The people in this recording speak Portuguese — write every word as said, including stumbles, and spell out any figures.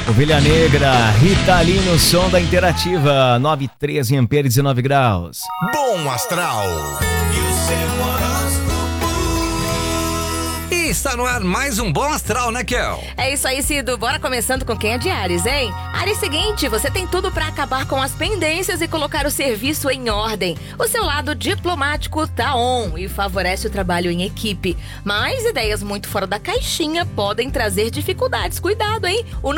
Ovelha Negra, Rita Lee no som da Interativa, nove e treze em Pera, dezenove graus. Bom Astral. E está no ar mais um Bom Astral, né, Kel? É isso aí, Cido. Bora começando com quem é de Áries, hein? Áries, seguinte, você tem tudo pra acabar com as pendências e colocar o serviço em ordem. O seu lado diplomático tá on e favorece o trabalho em equipe. Mas ideias muito fora da caixinha podem trazer dificuldades. Cuidado, hein? O